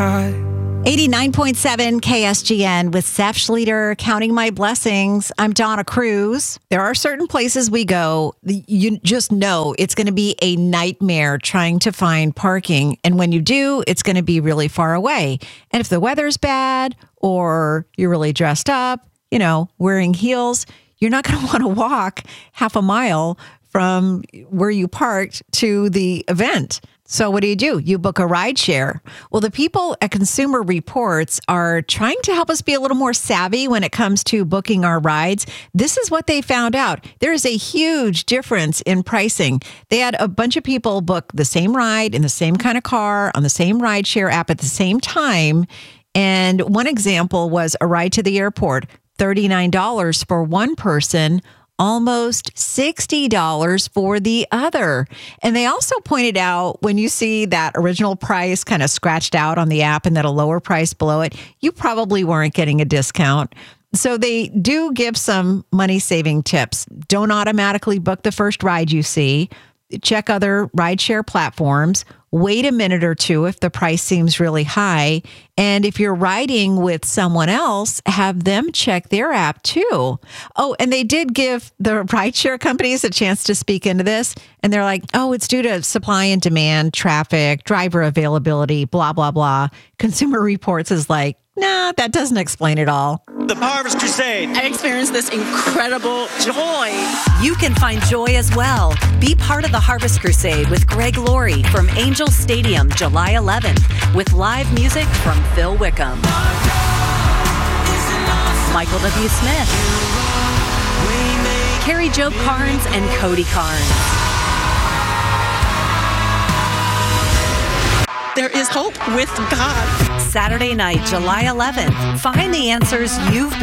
high. 89.7 KSGN with Seth Schlueter, Counting My Blessings. I'm Donna Cruz. There are certain places we go, you just know it's going to be a nightmare trying to find parking. And when you do, it's going to be really far away. And if the weather's bad or you're really dressed up, wearing heels, you're not going to want to walk half a mile from where you parked to the event. So what do? You book a ride share. Well, the people at Consumer Reports are trying to help us be a little more savvy when it comes to booking our rides. This is what they found out. There is a huge difference in pricing. They had a bunch of people book the same ride in the same kind of car on the same ride share app at the same time. And one example was a ride to the airport, $39 for one person, almost $60 for the other. And they also pointed out when you see that original price kind of scratched out on the app and then a lower price below it, you probably weren't getting a discount. So they do give some money-saving tips. Don't automatically book the first ride you see. Check other rideshare platforms. Wait a minute or two if the price seems really high. And if you're riding with someone else, have them check their app too. Oh, and they did give the rideshare companies a chance to speak into this. And they're like, oh, it's due to supply and demand, traffic, driver availability, blah, blah, blah. Consumer Reports is like, nah, that doesn't explain it all. The Harvest Crusade. I experienced this incredible joy. You can find joy as well. Be part of the Harvest Crusade with Greg Laurie from Angel Stadium, July 11th, with live music from Phil Wickham, Michael W. Smith, Carrie Jo Carnes, and Cody Carnes. There is hope with God. Saturday night, July 11th. Find the answers you've